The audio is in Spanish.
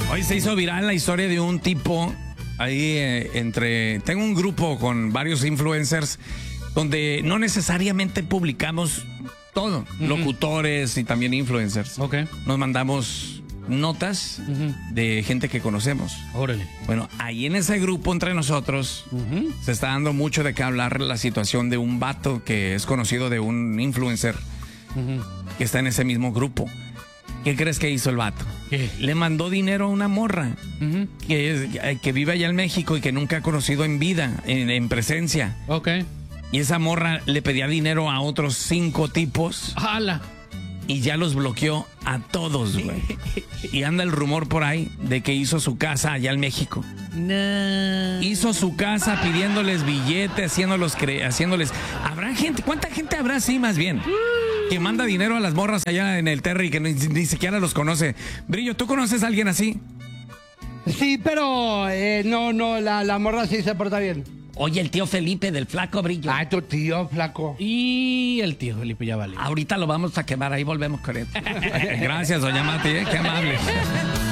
Hoy se hizo viral la historia de un tipo ahí tengo un grupo con varios influencers donde no necesariamente publicamos todo, locutores y también influencers. Ok. Nos mandamos notas de gente que conocemos. Órale. Bueno, ahí en ese grupo entre nosotros se está dando mucho de qué hablar la situación de un vato que es conocido de un influencer que está en ese mismo grupo. ¿Qué crees que hizo el vato? ¿Qué? Le mandó dinero a una morra que vive allá en México y que nunca ha conocido en vida, en presencia. Ok. Y esa morra le pedía dinero a otros 5 tipos. ¡Hala! Y ya los bloqueó a todos, güey. Y anda el rumor por ahí de que hizo su casa allá en México. No. Hizo su casa pidiéndoles billetes, haciéndoles... ¿Habrá gente? ¿Cuánta gente habrá así más bien? Que manda dinero a las morras allá en el Terry que ni siquiera los conoce. Brillo, ¿tú conoces a alguien así? Sí, pero no, la morra sí se porta bien. Oye, el tío Felipe del Flaco Brillo. Ay, tu tío, flaco. Y el tío Felipe ya vale. Ahorita lo vamos a quemar, ahí volvemos con él. Gracias, doña Mati, qué amable.